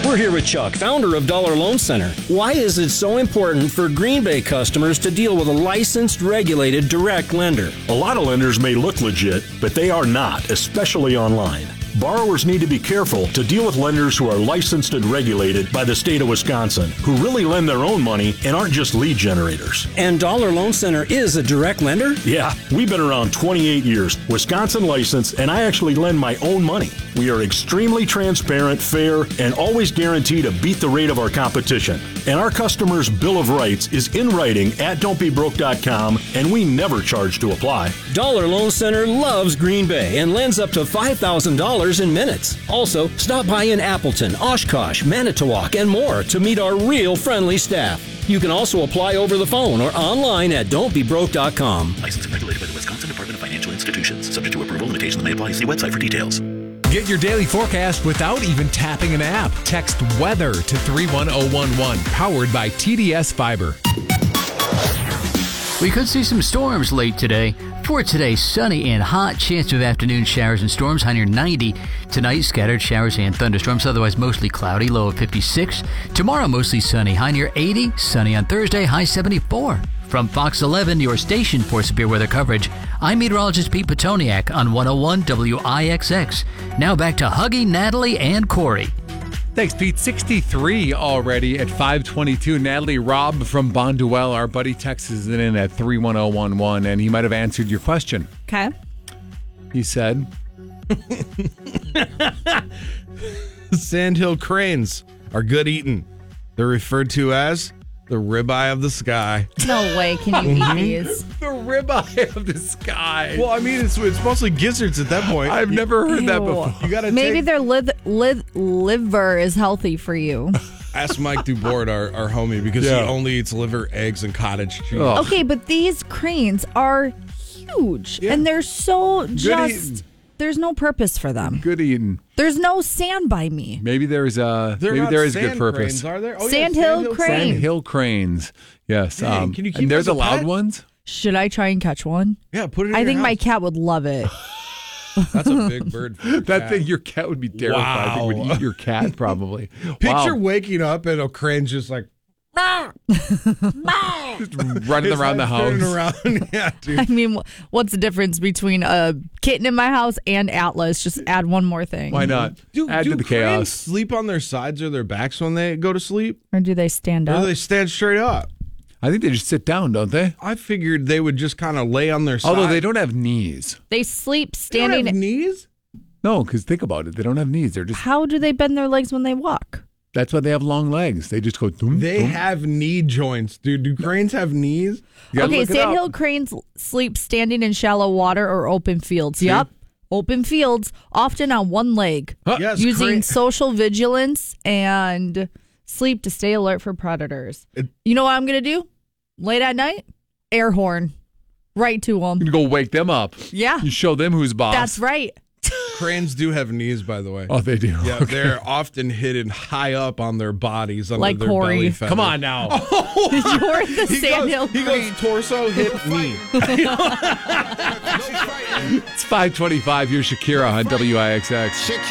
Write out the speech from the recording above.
We're here with Chuck, founder of Dollar Loan Center. Why is it so important for Green Bay customers to deal with a licensed, regulated, direct lender? A lot of lenders may look legit, but they are not, especially online. Borrowers need to be careful to deal with lenders who are licensed and regulated by the state of Wisconsin, who really lend their own money and aren't just lead generators. And Dollar Loan Center is a direct lender? Yeah, we've been around 28 years, Wisconsin licensed, and I actually lend my own money. We are extremely transparent, fair, and always guarantee to beat the rate of our competition. And our customers' Bill of Rights is in writing at don'tbebroke.com, and we never charge to apply. Dollar Loan Center loves Green Bay and lends up to $5,000 in minutes. Also, stop by in Appleton, Oshkosh, Manitowoc, and more to meet our real friendly staff. You can also apply over the phone or online at don'tbebroke.com. Licensed and regulated by the Wisconsin Department of Financial Institutions. Subject to approval, limitations may apply. See website for details. Get your daily forecast without even tapping an app. Text weather to 31011. Powered by TDS Fiber. We could see some storms late today. For today, sunny and hot. Chance of afternoon showers and storms, high near 90. Tonight, scattered showers and thunderstorms, otherwise mostly cloudy, low of 56. Tomorrow, mostly sunny, high near 80. Sunny on Thursday, high 74. From Fox 11, your station for severe weather coverage, I'm meteorologist Pete Petoniak on 101 WIXX. Now back to Huggy, Natalie, and Corey. Thanks, Pete. 63 already at 522. Natalie, Rob from Bonduelle, our buddy, texts in at 31011, and he might have answered your question. Okay. He said, Sandhill cranes are good eating. They're referred to as the ribeye of the sky. No way can you eat these. the ribeye of the sky. Well, I mean, it's mostly gizzards at that point. I've never heard that Ew. before. You gotta Maybe their liver is healthy for you. ask Mike Dubord, our homie, because he only eats liver, eggs, and cottage cheese. Oh. Okay, but these cranes are huge, and they're so just. There's no purpose for them. Good eating. There's no sand by me. Maybe there is a good purpose. Cranes, are there? Oh, Sandhill cranes. Sandhill cranes. Yes. Dang, can you keep and they're as a the loud pet? ones? Should I try and catch one? Yeah, put it in I your think my house. cat would love it. That's a big bird for a That cat. thing, your cat would be terrified. I think it would eat your cat probably. Picture Wow. waking up and a crane's just like Just running around the turning house. around. Yeah, dude. I mean, what's the difference between a kitten in my house and Atlas? Just add one more thing. Why not? Add to the cranes chaos. sleep on their sides or their backs when they go to sleep? Or do they stand Or up? do they stand straight up? I think they just sit down, don't they? I figured they would just kind of lay on their side. Although they don't have knees. They sleep They don't have standing. knees? No, because think about it. They don't have knees. They're just. How do they bend their legs when they walk? That's why they have long legs. They just go. Doom, They doom. have knee joints, dude. Do cranes have knees? You gotta Okay, look it up. sandhill cranes sleep standing in shallow water or open fields. Yep. Open fields, often on one leg, Yes, using social vigilance and sleep to stay alert for predators. You know what I'm going to do? Late at night? Air horn. Right to them. You go wake them up. Yeah. You show them who's boss. That's right. Cranes do have knees, by the way. Oh, they do. Yeah, Okay. they're often hidden high up on their bodies under Like their Corey. belly feather. Come on now. You're the sandhill He crane. goes torso, hip, knee. It's 5:25. You're Shakira on WIXX.